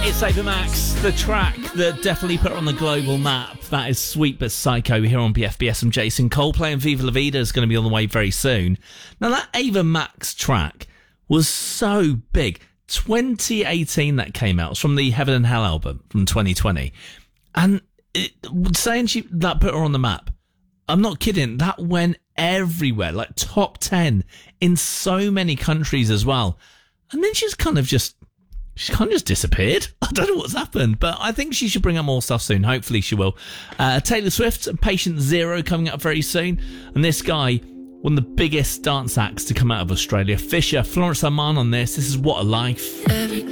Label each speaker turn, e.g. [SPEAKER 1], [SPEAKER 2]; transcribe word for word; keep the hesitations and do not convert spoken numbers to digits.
[SPEAKER 1] It's Ava Max, the track that definitely put her on the global map. That is Sweet But Psycho here on B F B S. I'm Jason Cole, playing Viva La Vida is going to be on the way very soon. Now, that Ava Max track was so big. twenty eighteen that came out. It's from the Heaven and Hell album from twenty twenty. And it, saying she that put her on the map, I'm not kidding. That went everywhere, like top ten in so many countries as well. And then she's kind of just, she kind of just disappeared. I don't know what's happened, but I think she should bring out more stuff soon. Hopefully she will. Uh, Taylor Swift, Patient Zero coming up very soon. And this guy, one of the biggest dance acts to come out of Australia, Fisher, Florence Armand on this. This is What a Life.